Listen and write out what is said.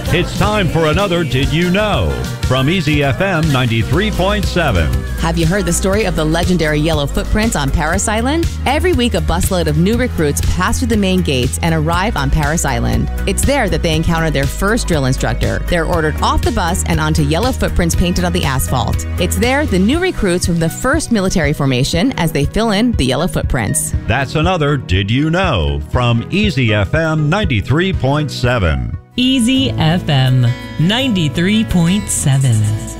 It's time for another Did You Know? From Easy FM 93.7. Have you heard the story of the legendary yellow footprints on Parris Island? Every week, a busload of new recruits pass through the main gates and arrive on Parris Island. It's there that they encounter their first drill instructor. They're ordered off the bus and onto yellow footprints painted on the asphalt. It's there the new recruits from the 1st Military Formation as they fill in the yellow footprints. That's another Did You Know? From Easy FM 93.7. Easy FM 93.7.